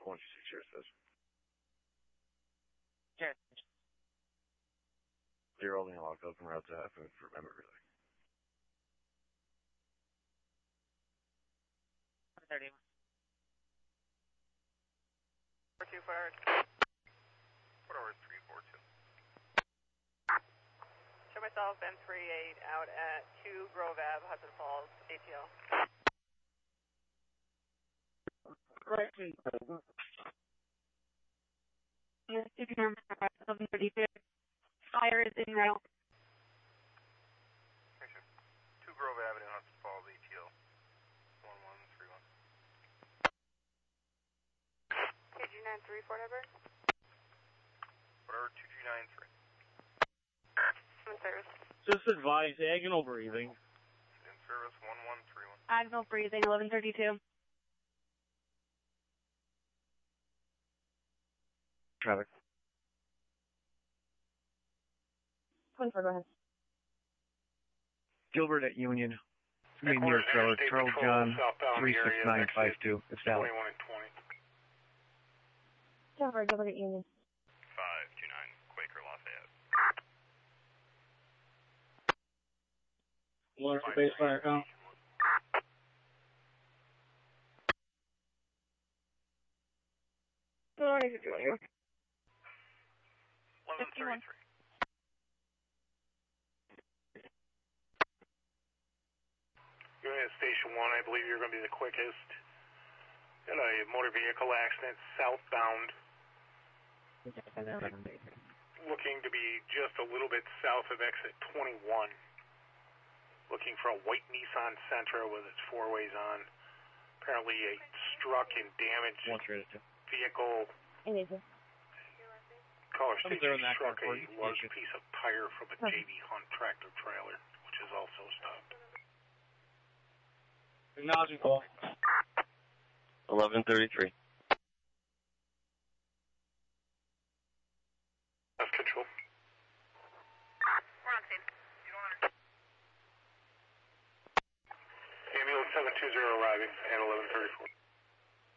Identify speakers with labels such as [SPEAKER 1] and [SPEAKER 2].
[SPEAKER 1] 126 here, it says.
[SPEAKER 2] Sure.
[SPEAKER 1] Zero only locked up from route to F and remember really.
[SPEAKER 2] 31.
[SPEAKER 3] 4-2 fired.
[SPEAKER 4] Port over 342.
[SPEAKER 3] Show myself M38 out at 2 Grove Ave, Hudson Falls, ATL.
[SPEAKER 2] Right.
[SPEAKER 5] Yes, 1132. Fire is in route.
[SPEAKER 4] 2 Grove Avenue, Hudson Falls, ATL. 1131.
[SPEAKER 3] KG934, Edward.
[SPEAKER 4] Whatever, 2393.
[SPEAKER 3] I'm in service.
[SPEAKER 6] Just advise Agonal breathing.
[SPEAKER 4] In service, 1131.
[SPEAKER 5] Agonal breathing, 1132.
[SPEAKER 1] Traffic.
[SPEAKER 5] 24, go ahead.
[SPEAKER 1] Gilbert at Union. Near trailer, Charles John, 36952. It's valid.
[SPEAKER 4] 21 and 20.
[SPEAKER 5] Denver, Gilbert at Union.
[SPEAKER 4] 529, Quaker, Lafayette.
[SPEAKER 6] Alert for base fire count.
[SPEAKER 5] Good morning, if you're
[SPEAKER 4] 1133.
[SPEAKER 7] Unit at Station 1, I believe you're going to be the quickest. Got a motor vehicle accident southbound, looking to be just a little bit south of exit 21. Looking for a white Nissan Sentra with its four-ways on. Apparently a struck and damaged vehicle. Caller states he struck a large piece of tire from a JB Hunt tractor trailer, which is also stopped.
[SPEAKER 6] Acknowledging call.
[SPEAKER 1] 1133.
[SPEAKER 7] That's control.
[SPEAKER 3] We're on scene.
[SPEAKER 7] Ambulance 720 arriving at 1134.